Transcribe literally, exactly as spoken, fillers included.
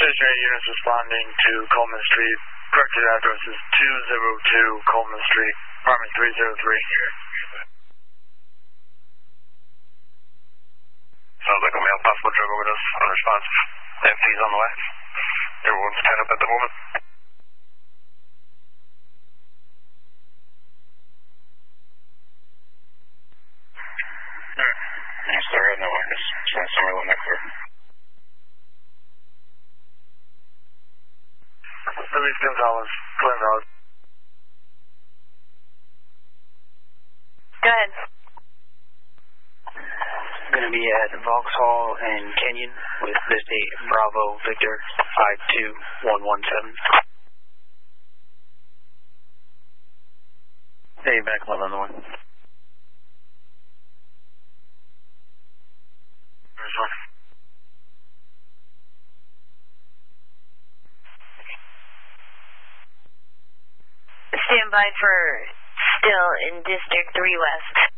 Stationary units responding to Coleman Street. Corrected address is two oh two Coleman Street, apartment three oh three. Sounds like a male possible drug overdose, unresponsive. M Ps on the way. Everyone's tied up at the moment. Hmm. I'm sorry, no, I just trying somewhere a little next door. Luis Gonzalez, Glen Road. Go ahead. I'm going to be at Vauxhall and Kenyon with this date Bravo Victor five two one one seven. Hey, back one on the one. There's one. Stand by for still in District three West.